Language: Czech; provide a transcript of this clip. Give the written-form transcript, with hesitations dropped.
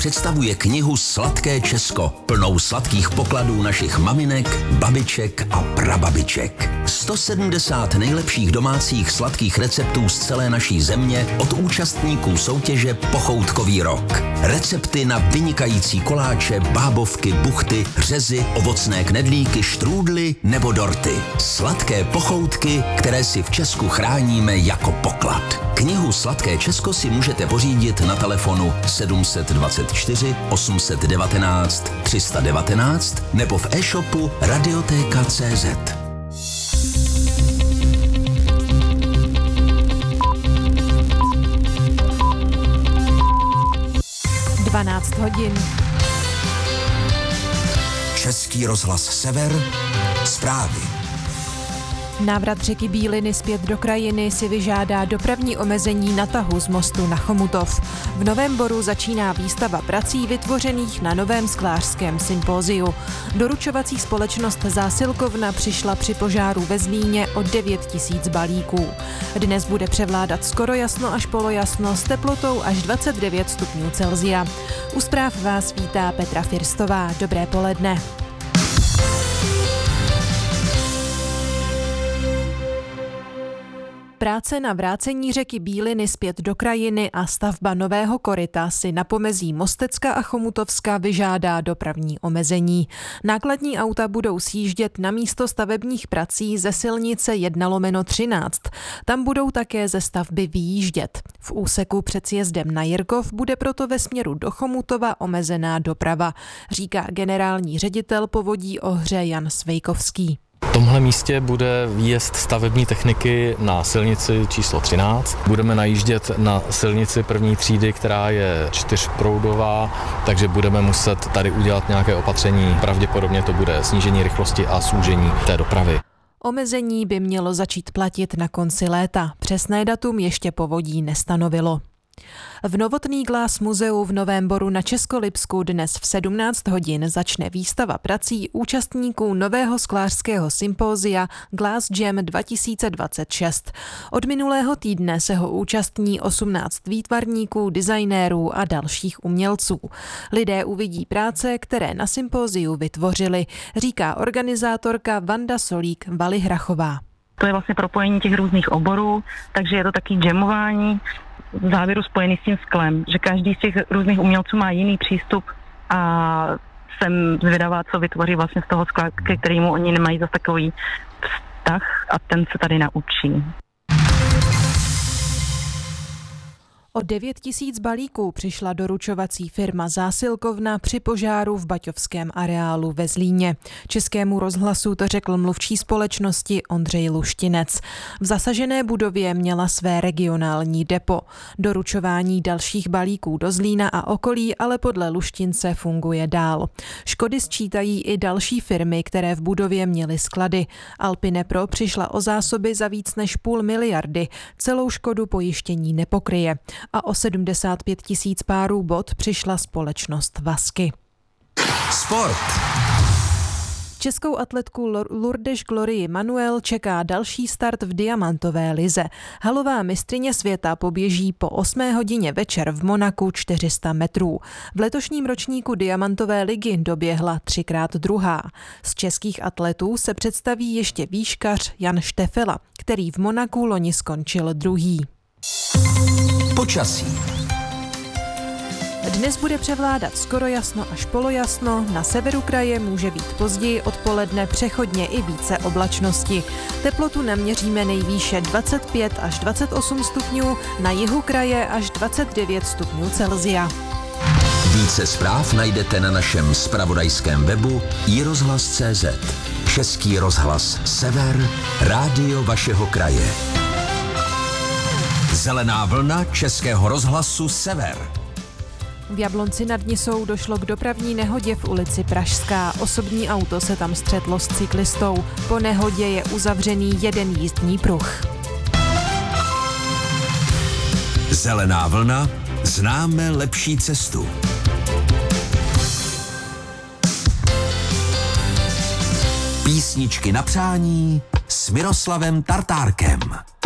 představuje knihu Sladké Česko, plnou sladkých pokladů našich maminek, babiček a prababiček. 170 nejlepších domácích sladkých receptů z celé naší země od účastníků soutěže Pochoutkový rok. Recepty na vynikající koláče, bábovky, buchty, řezy, ovocné knedlíky, štrůdly nebo dorty. Sladké pochoutky, které si v Česku chráníme jako poklad. Knihu Sladké Česko si můžete pořídit na telefonu 724 819 319 nebo v e-shopu Radioteka.cz. 12 hodin. Český rozhlas Sever, zprávy. Návrat řeky Bíliny zpět do krajiny si vyžádá dopravní omezení na tahu z mostu na Chomutov. V Novém Boru začíná výstava prací vytvořených na novém sklářském sympóziu. Doručovací společnost Zásilkovna přišla při požáru ve Zlíně o 9 000 balíků. Dnes bude převládat skoro jasno až polojasno s teplotou až 29 stupňů Celsia. U zpráv vás vítá Petra Firstová. Dobré poledne. Práce na vrácení řeky Bíliny zpět do krajiny a stavba nového koryta si na pomezí Mostecka a Chomutovska vyžádá dopravní omezení. Nákladní auta budou sjíždět na místo stavebních prací ze silnice 1/13. Tam budou také ze stavby vyjíždět. V úseku před sjezdem na Jirkov bude proto ve směru do Chomutova omezená doprava, říká generální ředitel povodí Ohře Jan Svejkovský. V tomhle místě bude výjezd stavební techniky na silnici číslo 13. Budeme najíždět na silnici první třídy, která je 4proudová, takže budeme muset tady udělat nějaké opatření. Pravděpodobně to bude snížení rychlosti a zúžení té dopravy. Omezení by mělo začít platit na konci léta. Přesné datum ještě povodí nestanovilo. V Novotný Glass muzeu v Novém Boru na Českolipsku dnes v 17 hodin začne výstava prací účastníků nového sklářského sympózia Glass Jam 2026. Od minulého týdne se ho účastní 18 výtvarníků, designérů a dalších umělců. Lidé uvidí práce, které na sympóziu vytvořili, říká organizátorka Vanda Solík-Valihrachová. To je vlastně propojení těch různých oborů, takže je to taky jamování v závěru spojený s tím sklem, že každý z těch různých umělců má jiný přístup a jsem zvědavá, co vytvoří vlastně z toho skla, ke kterému oni nemají zase takový vztah a ten se tady naučí. O 9 000 balíků přišla doručovací firma Zásilkovna při požáru v baťovském areálu ve Zlíně. Českému rozhlasu to řekl mluvčí společnosti Ondřej Luštinec. V zasažené budově měla své regionální depo. Doručování dalších balíků do Zlína a okolí ale podle Luštince funguje dál. Škody sčítají i další firmy, které v budově měly sklady. Alpinepro přišla o zásoby za víc než 500 miliardy. Celou škodu pojištění nepokryje. A o 75 000 párů bot přišla společnost Vasky. Sport. Českou atletku Lourdes Glorii Manuel čeká další start v diamantové lize. Halová mistryně světa poběží po 8 hodině večer v Monaku 400 metrů. V letošním ročníku diamantové ligy doběhla 3krát druhá. Z českých atletů se představí ještě výškař Jan Štefela, který v Monaku loni skončil druhý. Počasí. Dnes bude převládat skoro jasno až polojasno, na severu kraje může být později odpoledne přechodně i více oblačnosti. Teplotu naměříme nejvýše 25 až 28 stupňů, na jihu kraje až 29 stupňů Celsia. Více zpráv najdete na našem zpravodajském webu iRozhlas.cz. Český rozhlas Sever, rádio vašeho kraje. Zelená vlna Českého rozhlasu Sever. V Jablonci nad Nisou došlo k dopravní nehodě v ulici Pražská. Osobní auto se tam střetlo s cyklistou. Po nehodě je uzavřený jeden jízdní pruh. Zelená vlna, známe lepší cestu. Písničky na přání s Miroslavem Tartárkem.